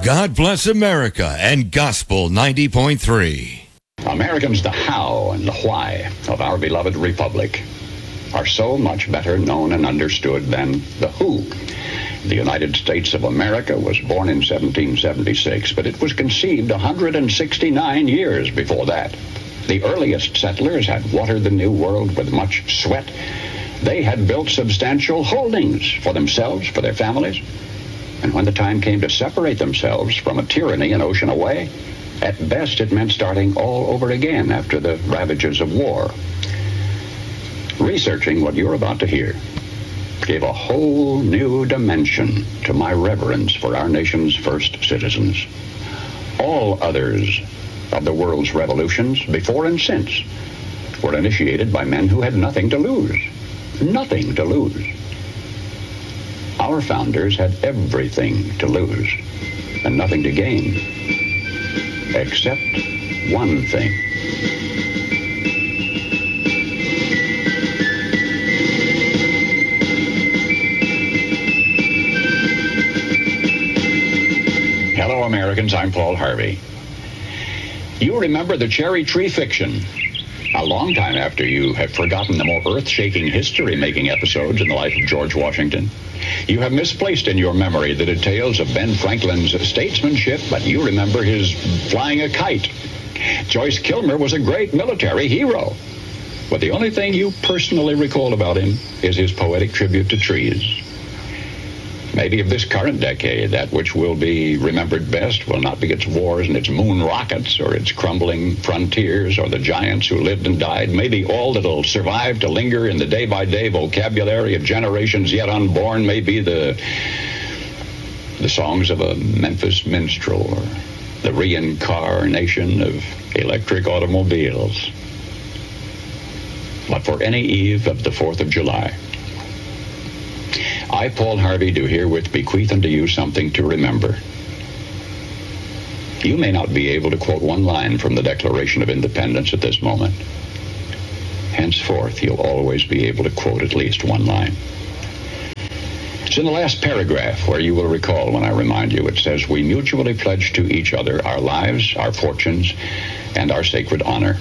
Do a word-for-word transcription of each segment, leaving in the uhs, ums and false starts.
God bless America and Gospel ninety point three. Americans, the how and the why of our beloved republic are so much better known and understood than the who. The United States of America was born in seventeen seventy-six, but it was conceived one hundred sixty-nine years before that. The earliest settlers had watered the New World with much sweat. They had built substantial holdings for themselves, for their families. And when the time came to separate themselves from a tyranny an ocean away, at best it meant starting all over again after the ravages of war. Researching what you're about to hear gave a whole new dimension to my reverence for our nation's first citizens. All others of the world's revolutions, before and since, were initiated by men who had nothing to lose. Nothing to lose. Our founders had everything to lose and nothing to gain, except one thing. Hello, Americans. I'm Paul Harvey. You remember the cherry tree fiction. A long time after you have forgotten the more earth-shaking history-making episodes in the life of George Washington. You have misplaced in your memory the details of Ben Franklin's statesmanship, but you remember his flying a kite. Joyce Kilmer was a great military hero. But the only thing you personally recall about him is his poetic tribute to trees. Maybe of this current decade, that which will be remembered best will not be its wars and its moon rockets or its crumbling frontiers or the giants who lived and died. Maybe all that'll survive to linger in the day-by-day vocabulary of generations yet unborn may be the, the songs of a Memphis minstrel or the reincarnation of electric automobiles. But for any eve of the fourth of July, I, Paul Harvey, do herewith bequeath unto you something to remember. You may not be able to quote one line from the Declaration of Independence at this moment. Henceforth, you'll always be able to quote at least one line. It's in the last paragraph where you will recall when I remind you. It says, "We mutually pledge to each other our lives, our fortunes, and our sacred honor."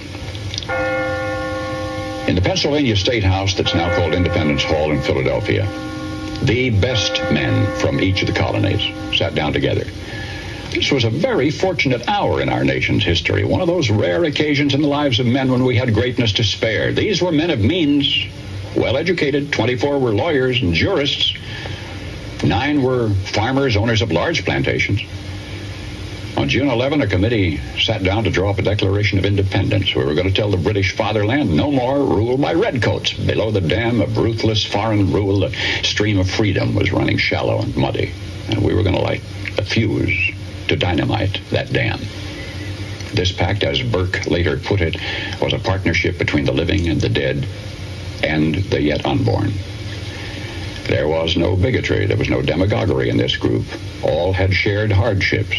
In the Pennsylvania State House that's now called Independence Hall in Philadelphia, the best men from each of the colonies sat down together. This was a very fortunate hour in our nation's history, one of those rare occasions in the lives of men when we had greatness to spare. These were men of means, well-educated. twenty-four were lawyers and jurists. Nine were farmers, owners of large plantations. On June eleventh, a committee sat down to draw up a Declaration of Independence. We were going to tell the British fatherland no more rule by redcoats. Below the dam of ruthless foreign rule, the stream of freedom was running shallow and muddy. And we were going to light a fuse to dynamite that dam. This pact, as Burke later put it, was a partnership between the living and the dead and the yet unborn. There was no bigotry. There was no demagoguery in this group. All had shared hardships.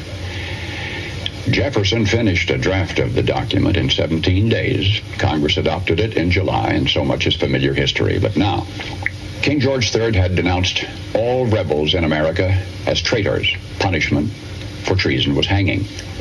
Jefferson finished a draft of the document in seventeen days. Congress adopted it in July, and so much is familiar history. But now, King George the Third had denounced all rebels in America as traitors. Punishment for treason was hanging.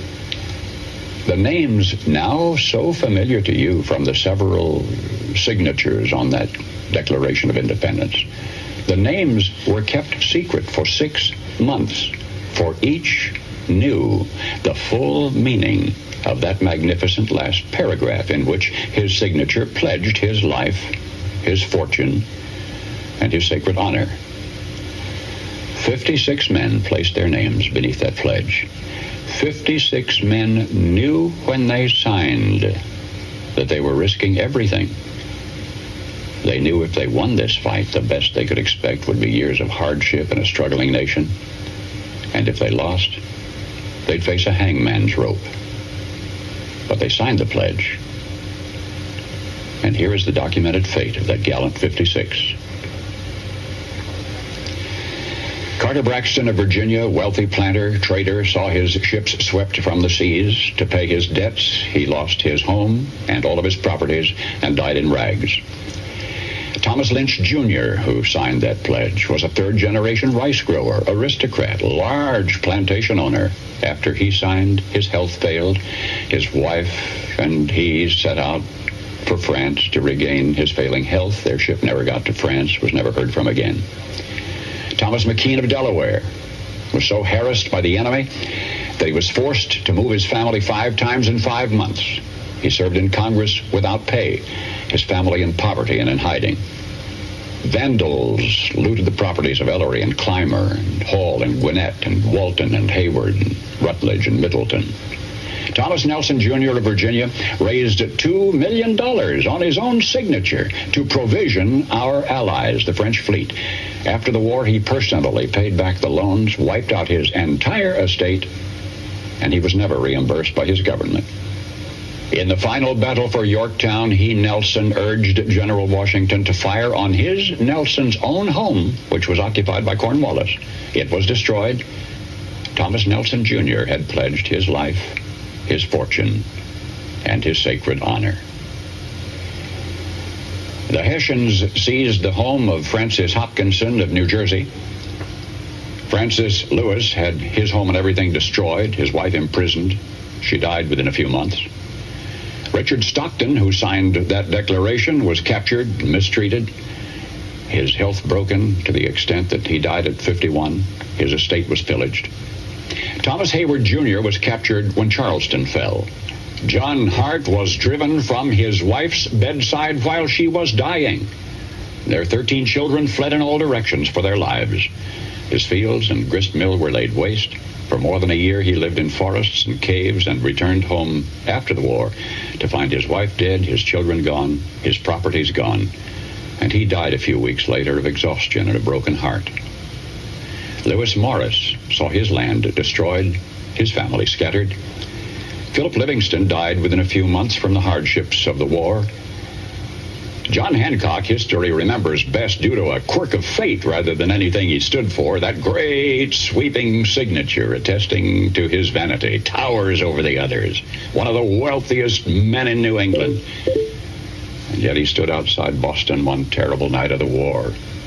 The names now so familiar to you from the several signatures on that Declaration of Independence, the names were kept secret for six months, for each knew the full meaning of that magnificent last paragraph in which his signature pledged his life, his fortune, and his sacred honor. Fifty-six men placed their names beneath that pledge. Fifty-six men knew when they signed that they were risking everything. They knew if they won this fight, the best they could expect would be years of hardship in a struggling nation. And if they lost, they'd face a hangman's rope. But they signed the pledge. And here is the documented fate of that gallant fifty-six. Carter Braxton of Virginia, wealthy planter, trader, saw his ships swept from the seas. To pay his debts, he lost his home and all of his properties and died in rags. Thomas Lynch Junior, who signed that pledge, was a third-generation rice grower, aristocrat, large plantation owner. After he signed, his health failed. His wife and he set out for France to regain his failing health. Their ship never got to France, was never heard from again. Thomas McKean of Delaware was so harassed by the enemy that he was forced to move his family five times in five months. He served in Congress without pay, his family in poverty and in hiding. Vandals looted the properties of Ellery and Clymer and Hall and Gwinnett and Walton and Hayward and Rutledge and Middleton. Thomas Nelson Junior of Virginia raised two million dollars on his own signature to provision our allies, the French fleet. After the war, he personally paid back the loans, wiped out his entire estate, and he was never reimbursed by his government. In the final battle for Yorktown, he, Nelson, urged General Washington to fire on his, Nelson's, own home, which was occupied by Cornwallis. It was destroyed. Thomas Nelson Junior had pledged his life, his fortune, and his sacred honor. The Hessians seized the home of Francis Hopkinson of New Jersey. Francis Lewis had his home and everything destroyed, his wife imprisoned. She died within a few months. Richard Stockton, who signed that declaration, was captured and mistreated. His health broken to the extent that he died at fifty-one. His estate was pillaged. Thomas Hayward Junior was captured when Charleston fell. John Hart was driven from his wife's bedside while she was dying. Their thirteen children fled in all directions for their lives. His fields and grist mill were laid waste. For more than a year, he lived in forests and caves and returned home after the war to find his wife dead, his children gone, his properties gone, and he died a few weeks later of exhaustion and a broken heart. Lewis Morris saw his land destroyed, his family scattered. Philip Livingston died within a few months from the hardships of the war. John Hancock, history remembers best due to a quirk of fate rather than anything he stood for. That great sweeping signature attesting to his vanity towers over the others. One of the wealthiest men in New England. And yet he stood outside Boston one terrible night of the war,